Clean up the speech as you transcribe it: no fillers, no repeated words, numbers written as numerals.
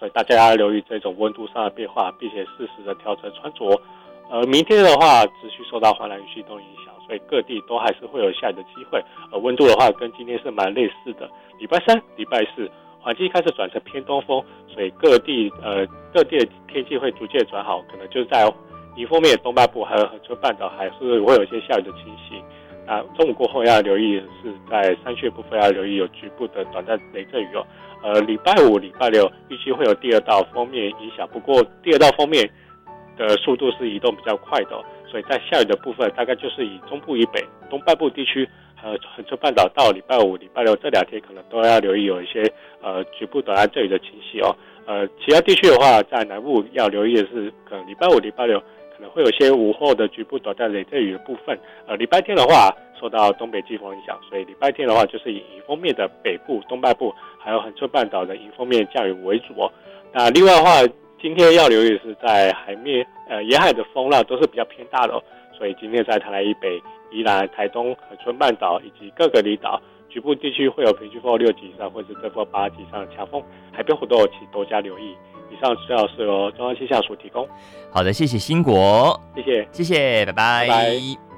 所以大家要留意这种温度上的变化，并且适时的调整穿着。明天的话持续受到环南雨系东影响，所以各地都还是会有下雨的机会。温度的话跟今天是蛮类似的。礼拜三、礼拜四环境开始转成偏东风，所以各地的天气会逐渐转好，可能就是在迎风面东半部还有恒春半岛还是会有一些下雨的情形。那中午过后要留意的是在山区部分要留意有局部的短暂雷阵雨哦。礼拜五、礼拜六预期会有第二道锋面影响，不过第二道锋面的速度是移动比较快的所以在下雨的部分大概就是以中部以北、东半部地区还有恒春半岛到礼拜五、礼拜六这2天可能都要留意有一些局部短暂阵雨的情形哦。其他地区的话，在南部要留意的是，可能礼拜五、礼拜六可能会有些午后的局部短暂雷阵雨的部分。礼拜天的话，受到东北季风影响，所以礼拜天的话就是以迎风面的北部、东半部还有恒春半岛的迎风面降雨为主哦。那另外的话，今天要留意的是在沿海的风浪都是比较偏大的所以今天在台南以北、宜兰、台东、恒春半岛以及各个离岛局部地区会有平均风6级以上或是阵风8级以上的强风，海边活动请多加留意。以上资料是由中央气象署提供。 好的，谢谢兴国， 谢谢， 谢谢，拜拜。 拜拜。